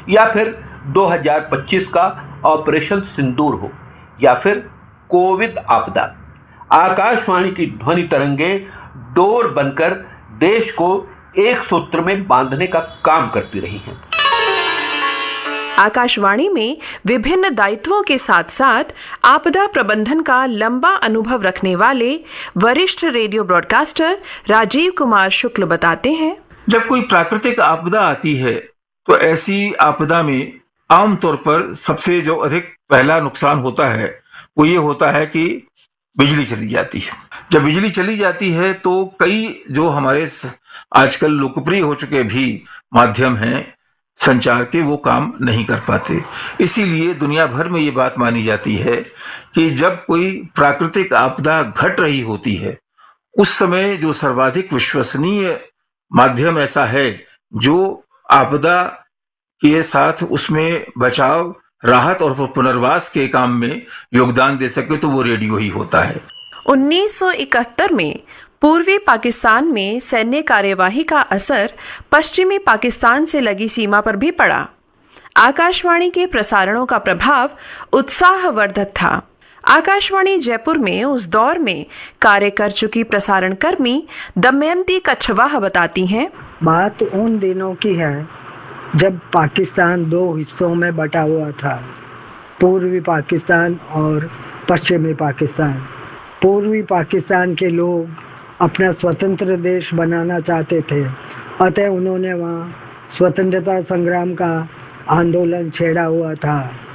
या फिर 2025 का ऑपरेशन सिंदूर हो या फिर कोविड आपदा, आकाशवाणी की ध्वनि तरंगे डोर बनकर देश को एक सूत्र में बांधने का काम करती रही हैं। आकाशवाणी में विभिन्न दायित्वों के साथ साथ आपदा प्रबंधन का लंबा अनुभव रखने वाले वरिष्ठ रेडियो ब्रॉडकास्टर राजीव कुमार शुक्ल बताते हैं, जब कोई प्राकृतिक आपदा आती है तो ऐसी आपदा में आमतौर पर सबसे जो अधिक पहला नुकसान होता है वो ये होता है कि बिजली चली जाती है। जब बिजली चली जाती है तो कई जो हमारे आजकल लोकप्रिय हो चुके भी माध्यम हैं संचार के, वो काम नहीं कर पाते। इसीलिए दुनिया भर में ये बात मानी जाती है कि जब कोई प्राकृतिक आपदा घट रही होती है उस समय जो सर्वाधिक विश्वसनीय माध्यम ऐसा है जो आपदा के साथ उसमें बचाव, राहत और पुनर्वास के काम में योगदान दे सके तो वो रेडियो ही होता है। 1971 में पूर्वी पाकिस्तान में सैन्य कार्यवाही का असर पश्चिमी पाकिस्तान से लगी सीमा पर भी पड़ा। आकाशवाणी के प्रसारणों का प्रभाव उत्साहवर्धक था। आकाशवाणी जयपुर में उस दौर में कार्य कर चुकी प्रसारण कर्मी दमयंती कछवाह बताती हैं, बात उन दिनों की है जब पाकिस्तान दो हिस्सों में बटा हुआ था, पूर्वी पाकिस्तान और पश्चिमी पाकिस्तान। पूर्वी पाकिस्तान के लोग अपना स्वतंत्र देश बनाना चाहते थे, अतः उन्होंने वहाँ स्वतंत्रता संग्राम का आंदोलन छेड़ा हुआ था।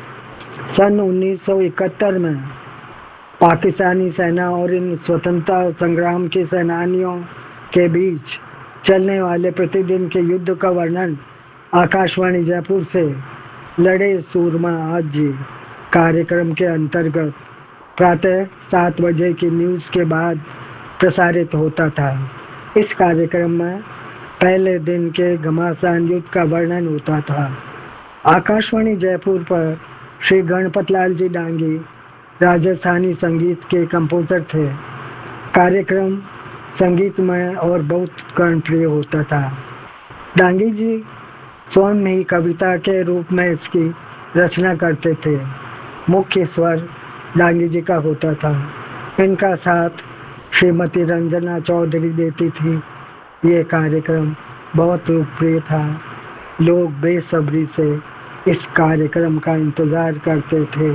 सन 1971 में पाकिस्तानी सेना और इन स्वतंत्रता संग्राम के सेनानियों के बीच चलने वाले प्रतिदिन के युद्ध का वर्णन आकाशवाणी जयपुर से लड़े सूरमा आज जी कार्यक्रम के अंतर्गत प्रातः 7 बजे की न्यूज़ के बाद प्रसारित होता था। इस कार्यक्रम में पहले दिन के घमासान युद्ध का वर्णन होता था। आकाशवाणी जयपुर पर श्री गणपत लाल जी डांगी राजस्थानी संगीत के कंपोजर थे। कार्यक्रम संगीतमय और बहुत कर्णप्रिय होता था। डांगी जी स्वयं ही कविता के रूप में इसकी रचना करते थे। मुख्य स्वर डांगी जी का होता था। इनका साथ श्रीमती रंजना चौधरी देती थी। ये कार्यक्रम बहुत लोकप्रिय था। लोग बेसब्री से इस कार्यक्रम का इंतजार करते थे,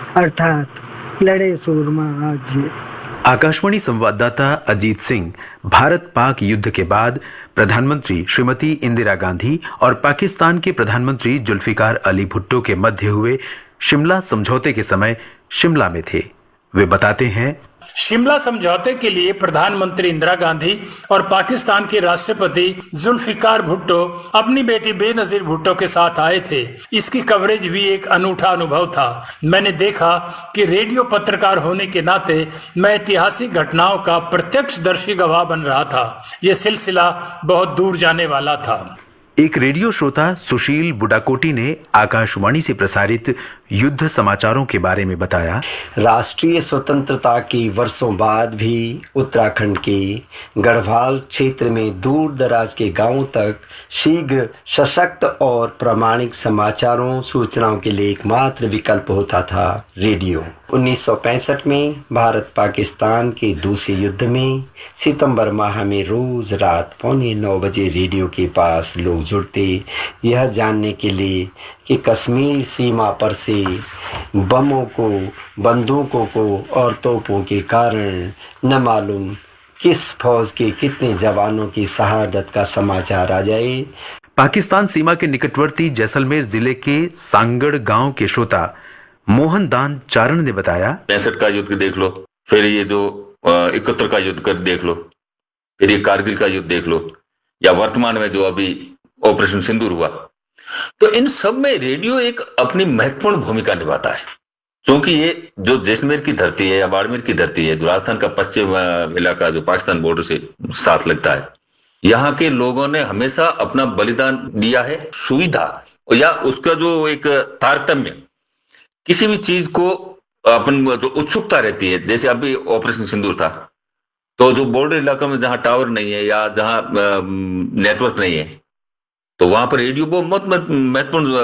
अर्थात लड़े सूरमा आज जी। आकाशवाणी संवाददाता अजीत सिंह भारत पाक युद्ध के बाद प्रधानमंत्री श्रीमती इंदिरा गांधी और पाकिस्तान के प्रधानमंत्री जुल्फिकार अली भुट्टो के मध्य हुए शिमला समझौते के समय शिमला में थे। वे बताते हैं, शिमला समझौते के लिए प्रधानमंत्री इंदिरा गांधी और पाकिस्तान के राष्ट्रपति जुल्फिकार भुट्टो अपनी बेटी बेनजीर भुट्टो के साथ आए थे। इसकी कवरेज भी एक अनूठा अनुभव था। मैंने देखा कि रेडियो पत्रकार होने के नाते मैं ऐतिहासिक घटनाओं का प्रत्यक्षदर्शी गवाह बन रहा था। यह सिलसिला बहुत दूर जाने वाला था। एक रेडियो श्रोता सुशील बुडाकोटी ने आकाशवाणी से प्रसारित युद्ध समाचारों के बारे में बताया, राष्ट्रीय स्वतंत्रता की वर्षों बाद भी उत्तराखंड के गढ़वाल क्षेत्र में दूर दराज के गांवों तक शीघ्र, सशक्त और प्रामाणिक समाचारों सूचनाओं के लिए एकमात्र विकल्प होता था रेडियो। 1965 में भारत पाकिस्तान के दूसरे युद्ध में सितंबर माह में रोज रात 8:45 बजे रेडियो के पास लोग जुड़ते, यह जानने के लिए कि कश्मीर सीमा पर से बमों को, बंदूकों को और तोपों के कारण न मालूम किस फौज के कितने जवानों की शहादत का समाचार आ जाए। पाकिस्तान सीमा के निकटवर्ती जैसलमेर जिले के सांगड़ गांव के श्रोता मोहन दान चारण ने बताया, 65 का युद्ध देख लो, फिर ये जो 71 का युद्ध कर देख लो, फिर ये कारगिल का युद्ध देख लो, या वर्तमान में जो अभी ऑपरेशन सिंदूर हुआ, तो इन सब में रेडियो एक अपनी महत्वपूर्ण भूमिका निभाता है। क्योंकि ये जो जैसलमेर की धरती है या बाड़मेर की धरती है, जो राजस्थान का पश्चिम इलाका जो पाकिस्तान बॉर्डर से साथ लगता है, यहाँ के लोगों ने हमेशा अपना बलिदान दिया है। सुविधा या उसका जो एक तारतम्य, किसी भी चीज को अपन जो उत्सुकता रहती है, जैसे अभी ऑपरेशन सिंदूर था, तो जो बॉर्डर इलाका में जहां टावर नहीं है या जहां नेटवर्क नहीं है, तो वहां पर रेडियो बहुत महत्वपूर्ण